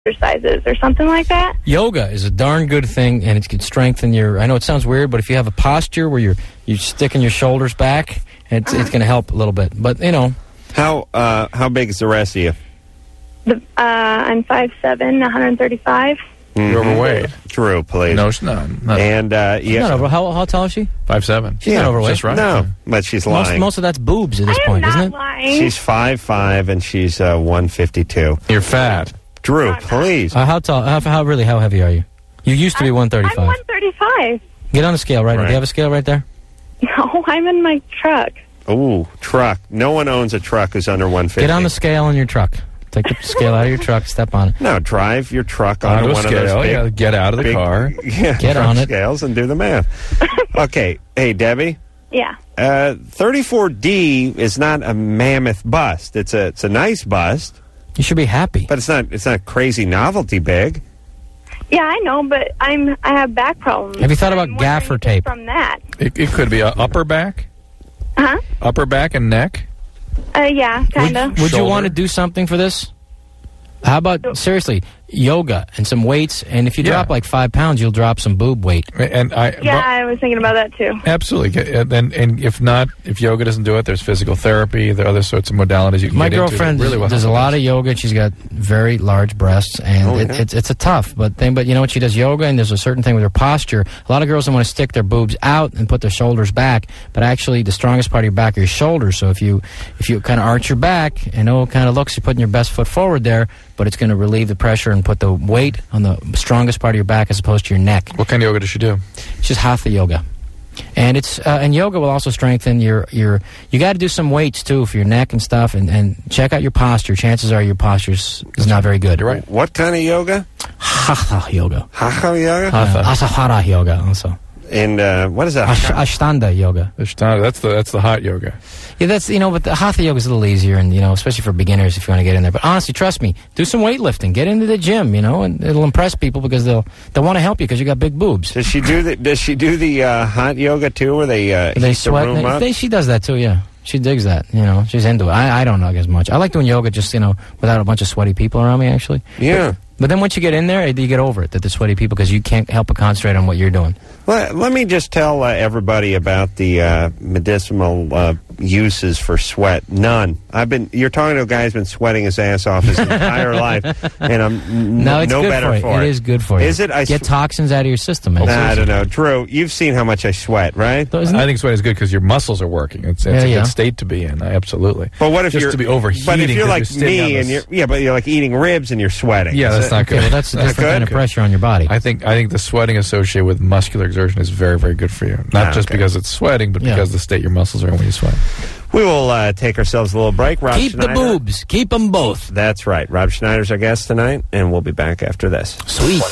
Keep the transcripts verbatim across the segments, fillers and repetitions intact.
exercises or something like that? Yoga is a darn good thing, and it can strengthen your... I know it sounds weird, but if you have a posture where you're you're sticking your shoulders back, it's it's going to help a little bit. But, you know... How uh, how big is the rest of you? The, uh, I'm five seven, one hundred thirty-five. Mm-hmm. You're overweight. True, please. No, she's not. not and, uh, She's yeah. not over, how, how tall is she? five seven. She's yeah, not overweight. Just right. No, but she's lying. Most, most of that's boobs at this I point, am isn't not it? lying. She's five five, and she's uh, one fifty-two. You're fat. Drew, please. Uh, how tall? How, how really? How heavy are you? You used to be I'm, one thirty-five. I'm one thirty-five. Get on the scale right, right now. Do you have a scale right there? No, I'm in my truck. Ooh, truck. No one owns a truck who's under one fifty. Get on the scale in your truck. Take the scale out of your truck. Step on it. No, drive your truck Onto onto a one scale, of those big, yeah, get out of the big, car. Yeah, Get truck on it. scales and do the math. Okay, hey, Debbie. Yeah. Uh, thirty-four D is not a mammoth bust. It's a it's a nice bust, You should be happy. but it's not it's not crazy novelty big. Yeah, I know, but I'm I have back problems. Have you thought I'm about wondering gaffer if it's tape? From that. It, it could be a upper back, Huh? upper back and neck. Uh, yeah, kind of. Would, would you Shoulder. want to do something for this? How about, seriously, yoga and some weights, and if you Yeah. drop like five pounds, you'll drop some boob weight. And I Yeah, but- I was thinking about that too. absolutely. And, and and if not, if yoga doesn't do it, there's physical therapy. There are other sorts of modalities you can My get girlfriend into that really will does a help lot with of yoga. She's got very large breasts, and Oh, it, yeah. it's it's a tough but thing. But you know what? She does yoga, and there's a certain thing with her posture. A lot of girls don't want to stick their boobs out and put their shoulders back, but actually, the strongest part of your back are your shoulders. So if you if you kind of arch your back, and know it kind of looks, you're putting your best foot forward there, but it's going to relieve the pressure and put the weight on the strongest part of your back as opposed to your neck. this. What kind of yoga does she do? It's just hatha yoga. And it's uh, and yoga will also strengthen your your. You got to do some weights too for your neck and stuff, and, and check out your posture. Chances are your posture is not very good. You're right. What kind of yoga? Hatha yoga, Hatha yoga? Hatha. uh, asahara yoga, also And uh, what is that? Ash- ashtanga yoga. Ashtanga, That's the that's the hot yoga. Yeah, that's you know, but the hatha yoga is a little easier, and you know, especially for beginners if you want to get in there. But honestly, trust me, do some weightlifting, get into the gym, you know, and it'll impress people because they'll they'll want to help you because you got big boobs. Does she do the Does she do the uh, hot yoga too, where they uh, They heat sweat. the room They, up? they, she does that too. Yeah, she digs that. You know, she's into it. I, I don't know as much. I like doing yoga just you know without a bunch of sweaty people around me. Actually, Yeah. But, but then once you get in there, you get over it that there's sweaty people because you can't help but concentrate on what you're doing. Let, let me just tell uh, everybody about the uh, medicinal uh, uses for sweat. None. I've been. You're talking to a guy who's been sweating his ass off his entire life, and I'm n- No, it's no good better for you. for it. it. It is good for you. Is it? I get sw- toxins out of your system. Man. Nah, I don't know. Drew, you've seen how much I sweat, right? Isn't I it? think sweating is good because your muscles are working. It's, it's Yeah, a yeah. good state to be in. Absolutely. But what if Just you're to be overheating? But if you're 'cause like sitting on me and this- you're yeah, but you're like eating ribs and you're sweating. Yeah, Is that's it- not Okay, good. well, that's a Not different good? kind of pressure on your body. I think I think the sweating associated with muscular exertion is very, very good for you. Not Ah, just okay. because it's sweating, but Yeah. because the state your muscles are in when you sweat. We will uh, take ourselves a little break. Rob Keep the Schneider. boobs. Keep them both. That's right. Rob Schneider's our guest tonight, and we'll be back after this. Sweet.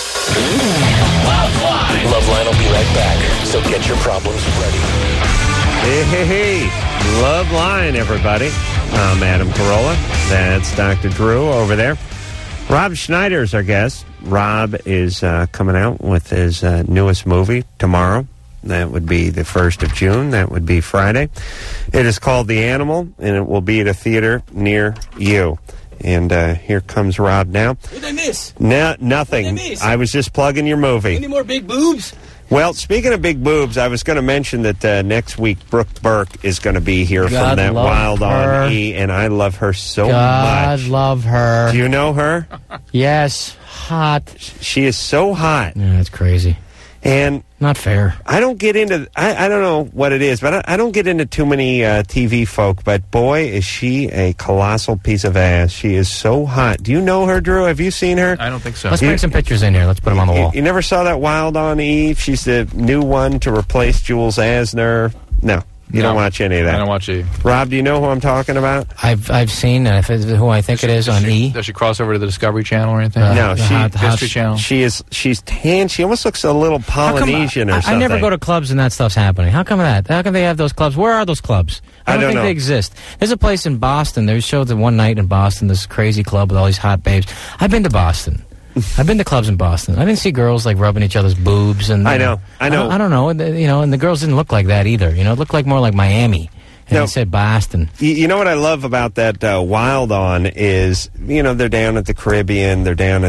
Loveline will be right back, so get your problems ready. Hey, hey, hey. Love Line, everybody. I'm Adam Carolla. That's Doctor Drew over there. Rob Schneider is our guest. Rob is uh, coming out with his uh, newest movie tomorrow. That would be the first of June. That would be Friday. It is called The Animal, and it will be at a theater near you. And uh, here comes Rob now. What did I miss? No, nothing. What did I miss? I was just plugging your movie. Any more big boobs? Well, speaking of big boobs, I was going to mention that uh, next week Brooke Burke is going to be here God from that love Wild her. on E, and I love her so God much. love her. Do you know her? Yes, hot. She is so hot, Yeah, that's crazy. and Not fair. I don't get into. I, I don't know what it is, but I, I don't get into too many uh, T V folk. But boy, is she a colossal piece of ass. She is so hot. Do you know her, Drew? Have you seen her? I don't think so. Let's You- bring some pictures in here. Let's put them on the You, wall. you never saw that Wild on E? She's the new one to replace Jules Asner. No, you No. don't watch any of that. I don't watch E. Rob, do you know who I'm talking about? I've I've seen uh, if it's who I think it is on she, E. Does she cross over to the Discovery Channel or anything? Uh, No, the she- hot- hot- History Channel. She is. She's tan. She almost looks a little How come- Polynesian I, or I something. never go to clubs and that stuff's happening. How come that? How come they have those clubs? Where are those clubs? I I don't, don't think know. they exist. There's a place in Boston. They showed the one night in Boston, this crazy club with all these hot babes. I've been to Boston. I've been to clubs in Boston. I didn't see girls like rubbing each other's boobs and. I you know, I know. I don't, I don't know. and, uh, You know, and the girls didn't look like that either. You know, it looked like more like Miami. And No. I said Boston. You, you know what I love about that uh, Wild On is, you know, they're down at the Caribbean, they're down at